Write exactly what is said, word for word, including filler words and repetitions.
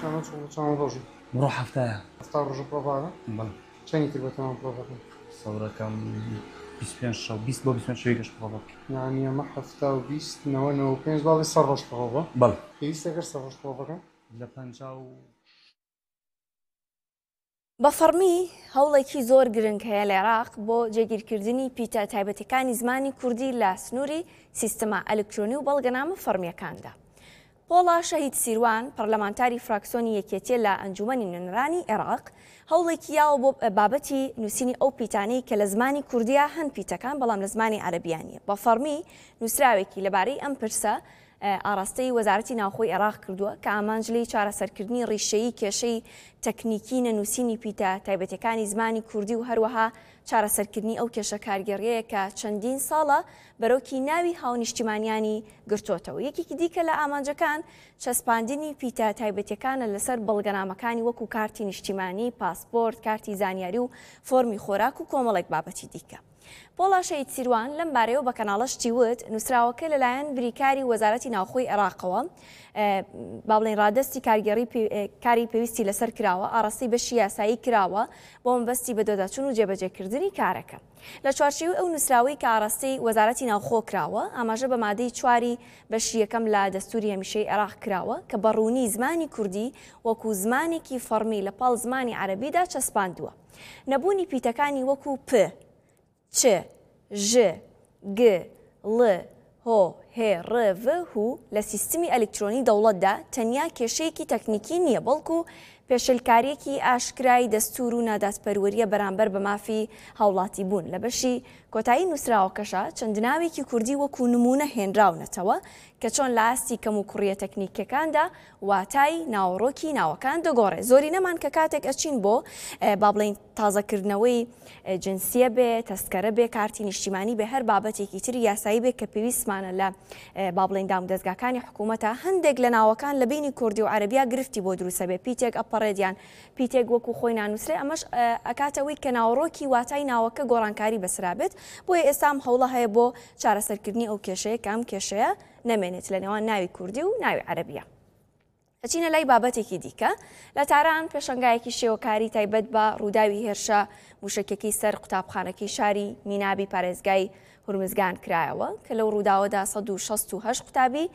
چەند ڕۆژی بڕۆ هەفتەیە هەفتا ڕۆژە پرۆڤاکە بەڵێ چەندی تر بەتەمام پرۆڤەکەن سەورەکەم بیست و پێنج شەو بیست بۆ بیست و پێنج شەوێکش پرۆڤ بکەین یعنی ئەمە هەفتا و بیست نەوە نەوە و پێنج باڵی سەد ڕۆژ پرۆڤە بەڵێ پێویستە ئەگەر سەد ڕۆژ پرۆڤ بکەن لە پەنجاو و بە فەرمی هەوڵێکی زۆر گرنگ هەیە لە عێراق بۆ جێگیرکردنی پیتە تایبەتەکانی زمانی کوردی لە سنووری سیستەما ئەلکترۆنی و بەڵگەنامە فەرمیەکاندا. پۆڵا شەهید سیروان پەرلەمانتاری فراکسیۆنی یەکێتیە لە ئەنجومەنی نوێنەرانی عێراق هەوڵێکی یاوە بۆ بابەتی نووسینی ئەو پیتانەی کە لە زمانی کوردیە هەند پیتەکان بەڵام لە زمانی عەرەبیانیە. بە فەرمی نووسراوێکی لەبارەی ئەم پرسە ئاراستەی وەزارەتی ناوخۆی عێراق کردووە کە ئامانجلی چارەسەرکردنی ڕیشەیی کێشەی تەکنیکی نەنووسینی پیتە تایبەتەکانی زمانی کوردی و هەروەها چارەسەرکردنی ئەو کێشە کارگەڕیەیە کە چەندین ساڵە بەرەوکی ناوی هاونیشتیمانیانی گرتوتەوە. یەکێکی دیکە لە ئامانجەکان چەسپاندنی پیتە تایبەتەکانە لەسەر بەڵگەنامەکانی وەکو کارتی نیشتیمانی، پاسپۆرت، کارتی زانیاری و فۆرمی خۆراک و کۆمەڵێک بابەتی دیکە. پۆڵا شەهید سیروان لەم بارەیەوە بە کەناڵەشتی وت نووسراوەکە لەلایەن بریکاری وەزارەتی ناوخۆی عێراقەوە با بڵێن ڕادستی کارگەڕی کاری پێویستی لەسەر کراوە، ئاڕاستی بەشی یاسایی کراوە بۆ مەبەستی بە دۆداچوون و جێبەجێکردنی کارەکە. لە چوارچێوەی ئەو نووسراوی کە ئاڕاستی وەزارەتی ناوخۆ کراوە ئاماژە بە مادەی چواری بەشی یەکەم لە دەستوری هەمیشەی عێراق کراوە کە بەڕوونی زمانی کوردی وەکو زمانێکی فەرمی لە پاڵ زمانی عەرەبیدا چەسپاندووە. نەبوونی پیتەکانی وەکو پ، چ، ژ، گ، ڵ، هۆ، هێ، ڕ، ڤ، هو لە سیستمی ئەلکترۆنی دەوڵەتدا تەنیا کێشەیەکی تەکنیکی نییە بەڵکو پێشلکاریەکی ئاشکرای دەستور و ناداسپەروەریە بەرامبەر بە مافی هاوڵاتی بوون. لە بەشی کۆتایی نووسراوەکەشە چەند ناوێکی کوردی وەکو نمونە هێنراونەتەوە کە چۆن لە ئاستی کەم و کوڕیە تەکنیکەکاندا واتای ناوەڕۆکی ناوەکان دەگۆڕێ. زۆری نەمان کە کاتێک ئەچین بۆ با بڵێن تازەکردنەوەی جنسیە بێ، تەسکەرە بێ، کارتی نیشتیمانی بێ، هەر بابەتێکی تری یاسایی بێ کە پێویستمانە لە با بڵێن دام دەستگاکانی حکوومەتە هەندێک لە ناوەکان لە بینی کوردی و عەرەبیا گرفتی بۆ دروستە بێ، پیتێک ئەپەڕێدیان پیتێک وەکو خۆی نانووسێ. ئەمەش ئەکاتەوەی کە ناوەڕۆکی واتای ناوەکە گۆڕانکاری بەسرا بێت. بۆیە ئێستام هەوڵە هەیە بۆ چارەسەرکردنی ئەو کێشەیە کە ئەم کێشەیە نەمێنێت لە نێوان ناوی کوردی و ناوی عەرەبیە. ئەچینە لای بابەتێکی دیکە لە تاران پێشەنگایەکی شێوەکاری تایبەت بە ڕووداوی هێرشە موشکێکی سەر قوتابخانەکەی شاری مینابی پارێزگای هورمزگان کرایەوە کە لەو ڕووداوەدا سەد و شەست و هەشت قوتابی